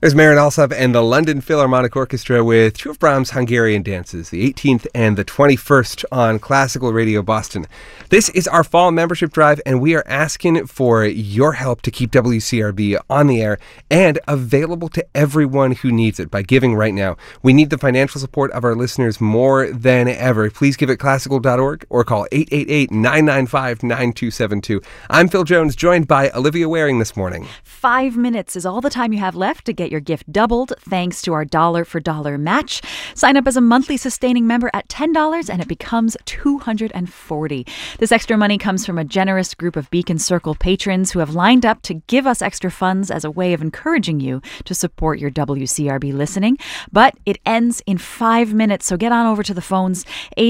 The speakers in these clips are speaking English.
There's Marin Alsop and the London Philharmonic Orchestra with two of Brahms' Hungarian dances, the 18th and the 21st on Classical Radio Boston. This is our fall membership drive, and we are asking for your help to keep WCRB on the air and available to everyone who needs it by giving right now. We need the financial support of our listeners more than ever. Please give at classical.org or call 888-995-9272. I'm Phil Jones, joined by Olivia Waring this morning. 5 minutes is all the time you have left to get your gift doubled thanks to our dollar for dollar match. Sign up as a monthly sustaining member at $10 and it becomes $240. This extra money comes from a generous group of Beacon Circle patrons who have lined up to give us extra funds as a way of encouraging you to support your WCRB listening. But it ends in 5 minutes, so get on over to the phones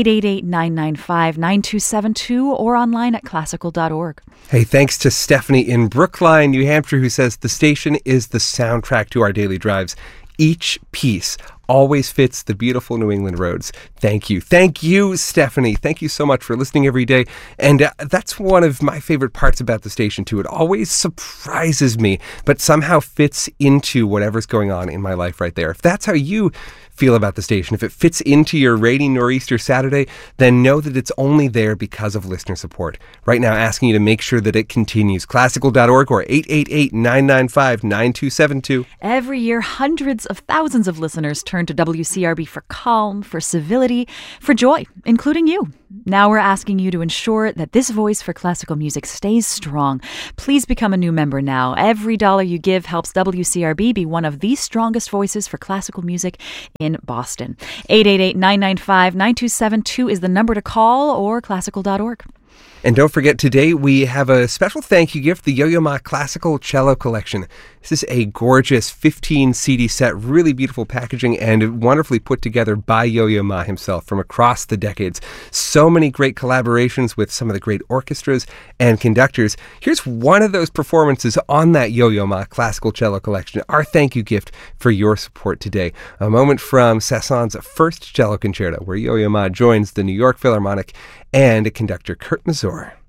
888-995-9272 or online at classical.org. Hey, thanks to Stephanie in Brookline, New Hampshire, who says the station is the soundtrack to our daily drives. Each piece always fits the beautiful New England roads. Thank you. Thank you, Stephanie. Thank you so much for listening every day. And that's one of my favorite parts about the station, too. It always surprises me, but somehow fits into whatever's going on in my life right there. If that's how you feel about the station, if it fits into your rainy nor'easter Saturday, then know that it's only there because of listener support. Right now, asking you to make sure that it continues. Classical.org or 888-995-9272. Every year, hundreds of thousands of listeners turn to WCRB for calm, for civility, for joy, including you. Now we're asking you to ensure that this voice for classical music stays strong. Please become a new member now. Every dollar you give helps WCRB be one of the strongest voices for classical music in Boston. 888-995-9272 is the number to call, or classical.org. And don't forget, today we have a special thank you gift, the Yo-Yo Ma Classical Cello Collection. This is a gorgeous 15 CD set, really beautiful packaging, and wonderfully put together by Yo-Yo Ma himself from across the decades. So many great collaborations with some of the great orchestras and conductors. Here's one of those performances on that Yo-Yo Ma Classical Cello Collection, our thank you gift for your support today. A moment from Saint-Saëns' first cello concerto, where Yo-Yo Ma joins the New York Philharmonic and conductor Kurt Masur.